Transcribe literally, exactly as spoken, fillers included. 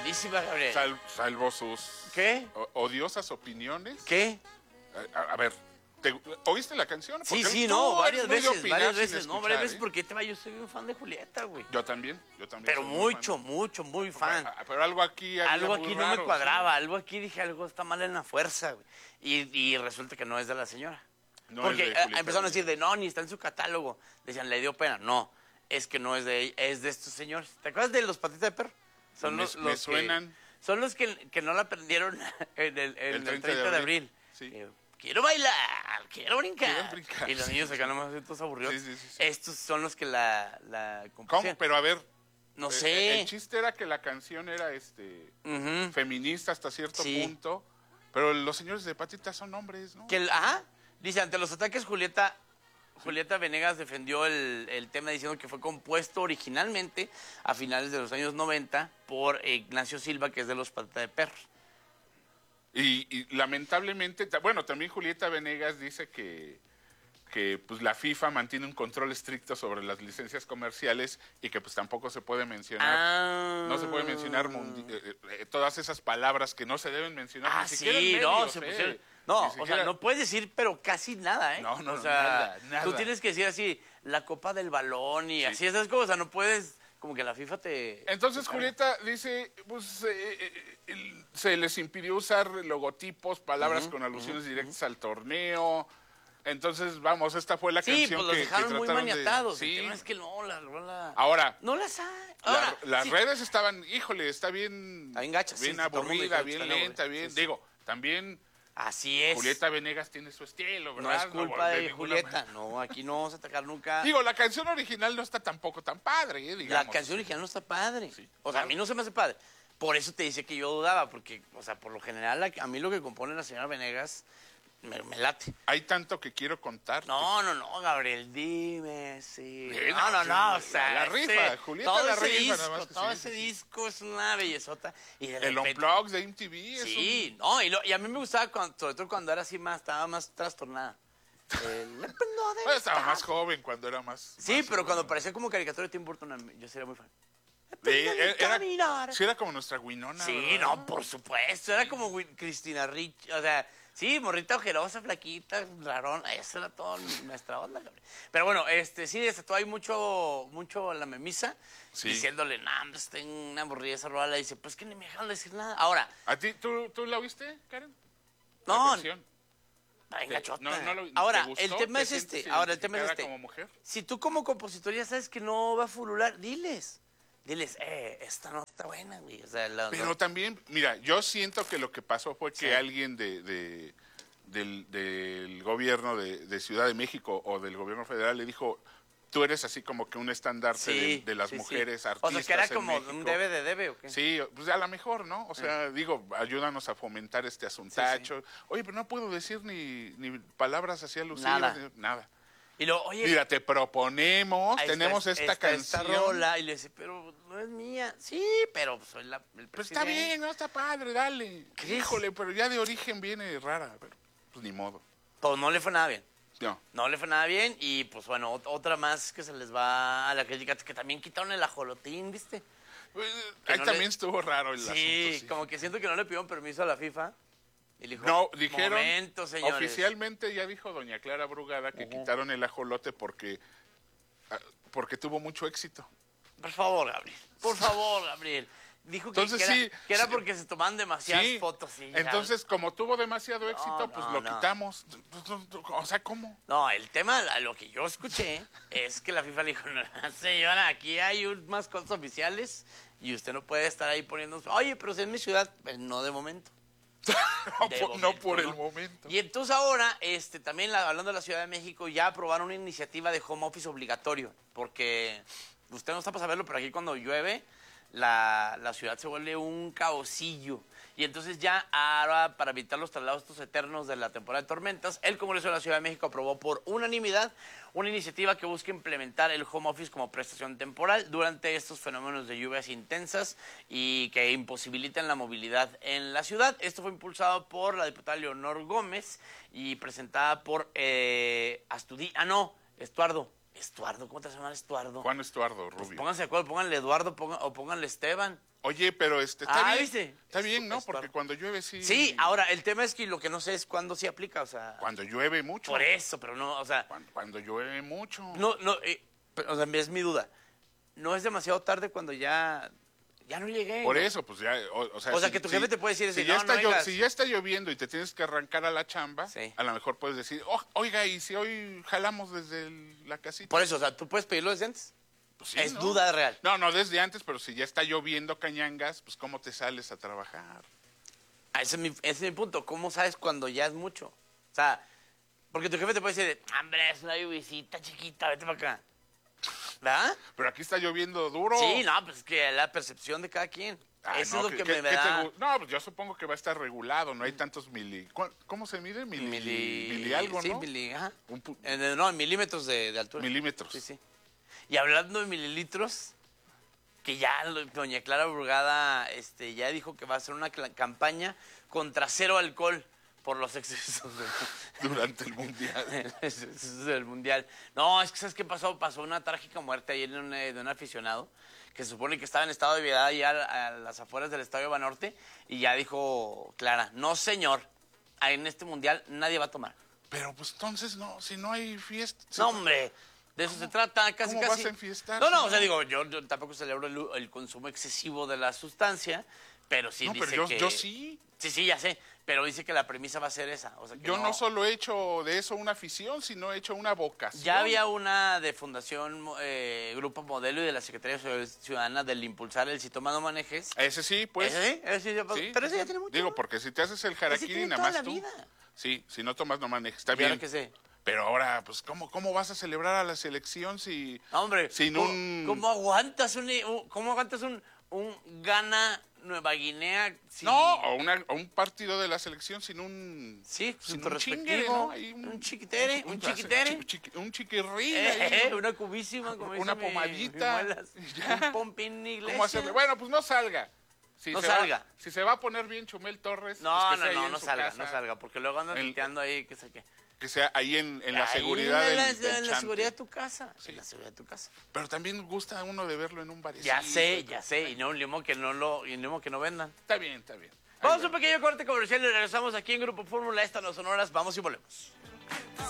buenísima, Gabriel. Sal, salvo sus... ¿Qué? Odiosas opiniones. ¿Qué? A, a ver, ¿te, ¿oíste la canción? Sí, Porque sí, tú no, varias eres muy de veces, opinar varias sin veces. No, escuchar, varias veces ¿eh? porque te va, yo soy un fan de Julieta, güey. Yo también, yo también. Pero soy muy mucho, fan. mucho, muy fan. Pero, pero algo aquí había Algo muy aquí no raro, me ¿sí? cuadraba, algo aquí dije, algo está mal en la fuerza, güey. Y, y resulta que no es de la señora. No Porque es de eh, Julieta empezaron a Venegas. decir de no, ni está en su catálogo. Decían, le dio pena. No, es que no es de ella, es de estos señores. ¿Te acuerdas de los patitas de perro? Son Me- los, me los que- suenan. son los que, que no la aprendieron en el, en el treinta, de abril. Sí. Eh, quiero bailar, quiero brincar. Quiero brincar, Y los sí. niños acá nomás todos aburridos. Sí, sí, sí, sí. Estos son los que la, la ¿Cómo? compusieron. Pero a ver. No eh, sé. El chiste era que la canción era este Ujú. feminista hasta cierto Sí. punto. Pero los señores de patitas son hombres, ¿no? Que el- ajá, dice, ante los ataques Julieta, Julieta Venegas defendió el, el tema diciendo que fue compuesto originalmente a finales de los años noventa por Ignacio Silva, que es de los Patita de Perros. Y, y lamentablemente, ta- bueno, también Julieta Venegas dice que, que pues la FIFA mantiene un control estricto sobre las licencias comerciales y que pues tampoco se puede mencionar, Ah, no se puede mencionar mundi- eh, eh, todas esas palabras que no se deben mencionar. Ah, ni siquiera en sí, no, medios, se eh, pusieron... ni No, o siquiera- sea, no puedes decir, pero casi nada, ¿eh? No, no, o no, sea, nada, nada. tú tienes que decir así, la copa del balón y Sí. así, esas cosas, o sea, no puedes, como que la FIFA te... Entonces te- Julieta dice, pues eh, eh, el- se les impidió usar logotipos, palabras con alusiones directas al torneo. Entonces, vamos, esta fue la Sí, canción pues los que, que dejaron muy trataron de- maniatados. Sí. El tema es que no, la rola... Ahora, No las hay. la- Ahora, las sí. redes estaban, híjole, está bien, Está bien gacha, sí, bien sí, todo el mundo aburrida, dijo que bien está lenta, aburrida. bien. Sí, sí. Digo, también Así es. Julieta Venegas tiene su estilo, No ¿verdad? es culpa de, ninguna Julieta. manera. No, aquí no vamos a atacar nunca. Digo, la canción original no está tampoco tan padre, eh, la digamos. canción original no está padre. Sí, o sea, claro. a mí no se me hace padre. Por eso te dice que yo dudaba, porque, o sea, por lo general, la- a mí lo que compone la señora Venegas me, me late. Hay tanto que quiero contar. No, no, no, Gabriel, dime, sí. Sí, no, no, sí, no, o sí, sea, la rifa, ese- Julieta todo la ese rifa, nada disco, más que todo sí, ese sí, sí. disco es una bellezota. Y de El repente- Unplugged de M T V es Sí, no, y, lo- y a mí me gustaba, cuando- sobre todo cuando era así más, estaba más trastornada. El- un... Bueno, estaba más joven cuando era más... Sí, más- pero cuando parecía como caricatura de Tim Burton, a mí- yo sería muy fan. Sí, era, caminar. sí, era como nuestra Winona, Sí, ¿verdad? no, por supuesto. Era como Wi- Cristina Rich. O sea, sí, morrita ojerosa, flaquita, rarona. Esa era toda nuestra onda, Gabriel. Pero bueno, este, sí, desató hay mucho, mucho la memisa. Sí. Diciéndole, nah, pues tengo una aburrida esa rola. Y dice, pues que ni me dejaron decir nada. Ahora, ¿A ti, tú, tú la viste, Karen? La no, canción. ay, gachota. No, no lo- ¿te Ahora, gustó? el tema ¿Te es sientes este. Ahora, el tema es identificada este. como mujer? Si tú como compositor ya sabes que no va a fulular, diles. Diles, eh, esta no está buena, güey. O sea, la- Pero no- también, mira, yo siento que lo que pasó fue que Sí. alguien de, de- del, del gobierno de, de Ciudad de México o del gobierno federal le dijo, tú eres así como que un estandarte Sí, de, de las sí, sí. mujeres O artistas sea, que era en como México. un debe de debe, ¿o qué? Sí, pues a lo mejor, ¿no? O sea, digo, ayúdanos a fomentar este asuntacho. Oye, pero no puedo decir ni, ni palabras así alusivas, Nada. ni- nada. Y luego, oye, Mira, te proponemos, ahí está tenemos esta- esta, esta canción. rola, y le dice, pero no es mía. Sí, pero soy la, el Pues está presidente. bien, no está padre, dale. ¿Qué? Híjole, pero ya de origen viene rara. Pero, pues ni modo. Pues no le fue nada bien. No. No le fue nada bien y pues bueno, ot- otra más que se les va a la crítica, que también quitaron el ajolotín, ¿viste? Pues, Que ahí no también le- estuvo raro el Sí, asunto. Sí. como que siento que no le pidieron permiso a la FIFA. Y le dijo, No, dijeron, momento, señores. oficialmente ya dijo doña Clara Brugada que quitaron el ajolote porque, ah, porque tuvo mucho éxito. Por favor, Gabriel. Por favor, Gabriel. Dijo que, Entonces, que era, sí, que era sí. porque se tomaban demasiadas Sí, fotos. Y ya. entonces como tuvo demasiado éxito, pues no, lo no. quitamos. O sea, ¿cómo? No, el tema, la- lo que yo escuché, es que la FIFA le dijo, no, señora, aquí hay un- más cosas oficiales y usted no puede estar ahí poniendo... Oye, pero si es mi ciudad, pues no de momento. No, De por, no momento, por el ¿no? momento. Y entonces ahora, este, también la- hablando de la Ciudad de México, ya aprobaron una iniciativa de home office obligatorio, porque usted no está para saberlo, pero aquí cuando llueve, la, la ciudad se vuelve un caosillo. Y entonces ya ahora, para evitar los traslados estos eternos de la temporada de tormentas, el Congreso de la Ciudad de México aprobó por unanimidad una iniciativa que busca implementar el home office como prestación temporal durante estos fenómenos de lluvias intensas y que imposibilitan la movilidad en la ciudad. Esto fue impulsado por la diputada Leonor Gómez y presentada por eh, Astudillo. Ah, no, Estuardo. Estuardo, ¿cómo te llamas Estuardo? Juan Estuardo Pues Rubio. pónganse de acuerdo, pónganle Eduardo pongan- o pónganle Esteban. Oye, pero este, está Ah, bien, ¿viste? está bien, ¿no? Es Porque todo. cuando llueve sí... Sí, ahora, el tema es que lo que no sé es cuándo sí aplica, o sea... Cuando llueve mucho. Por eso, pero no, o sea... Cuando, cuando llueve mucho. No, no, eh, pero, o sea, es mi duda. No es demasiado tarde cuando ya... Ya no llegué. Por ¿no? eso, pues ya, o, o sea... O sea, si- que tu si- jefe te puede decir, si así, ya no, está no llo- vengas. Si ya está lloviendo y te tienes que arrancar a la chamba, Sí. a lo mejor puedes decir, "Oh, oiga, ¿y si hoy jalamos desde el- la casita?" Por eso, o sea, ¿tú puedes pedirlo desde antes? Pues sí, es ¿no? duda real. No, no, desde antes, pero si ya está lloviendo cañangas, pues ¿cómo te sales a trabajar? Ah, ese, es mi, ese es mi punto. ¿Cómo sabes cuando ya es mucho? O sea, porque tu jefe te puede decir, hombre, es una lluvisita chiquita, vete para acá. ¿Verdad? Pero aquí está lloviendo duro. Sí, no, pues es que la percepción de cada quien. Ah, Eso no, es lo ¿qué- que qué- me, me qué te da... gu- No, pues yo supongo que va a estar regulado, no hay tantos mili... ¿cu- ¿Cómo se mide? Mili, Mili... mili algo, sí, ¿no? mili... Ajá. Un pu- En- en- no, en milímetros de, de altura. Milímetros. Sí, sí. Y hablando de mililitros, que ya lo- doña Clara Brugada este, ya dijo que va a hacer una cla- campaña contra cero alcohol por los excesos de- Durante el mundial. excesos del mundial. No, es que ¿sabes qué pasó? Pasó una trágica muerte ayer de un, eh, de un aficionado que se supone que estaba en estado de ebriedad ya a, a las afueras del Estadio Banorte y ya dijo Clara, no señor, en este mundial nadie va a tomar. Pero pues entonces no, si no hay fiesta. No, hombre, de eso se trata, casi, cómo casi. vas a enfiestar No, si no, no? o sea, digo, yo, yo tampoco celebro el, el consumo excesivo de la sustancia, pero sí No, dice pero yo, que... yo sí. Sí, sí, ya sé, pero dice que la premisa va a ser esa. O sea, que Yo no. solo he hecho de eso una afición, sino he hecho una vocación. Ya había una de Fundación eh, Grupo Modelo y de la Secretaría de Seguridad Ciudadana del impulsar el si toma no manejes. Ese sí, pues. ¿Ese sí? Ese sí ya pasó. Sí, Pero ese sí, ya sí. tiene mucho. Digo, porque si te haces el Ese harakiri, tiene nada toda más la tú. vida. Sí, si no tomas, no manejes. Está Y bien. ahora que sé. Pero ahora, pues, ¿cómo, ¿cómo vas a celebrar a la selección si... No, hombre, sin ¿cómo, un... ¿cómo aguantas un, un- cómo aguantas un, un Ghana Nueva Guinea? sin- No, o, una, o un partido de la selección sin un... Sí, sin sin tu un chingue, respectivo, ¿no? Ahí un chiquitere, un chiquitere. chi- chiqui- Un chiquirrín. Eh, ahí, eh, ¿no? una cubísima, como Una dice mi- pomadita, mi muelas. y ya. Un pompín iglesia. ¿Cómo hacerle? Bueno, pues no salga. Si No se salga. Va, si se va a poner bien Chumel Torres, No, pues que no, sea ahí no, en no su salga, casa, no salga, porque luego andan El- tuiteando ahí, que sé qué. Que sea ahí en, en la Ahí seguridad en la, del, del en la chante. seguridad de tu casa. Sí. En la seguridad de tu casa. Pero también gusta uno de verlo en un barecito. Ya sé, ya sé, y no, ni modo que no lo, y ni modo que no vendan. Está bien, está bien. Ahí Vamos a va. un pequeño corte comercial y regresamos aquí en Grupo Fórmula. Estas no son horas, vamos y volvemos.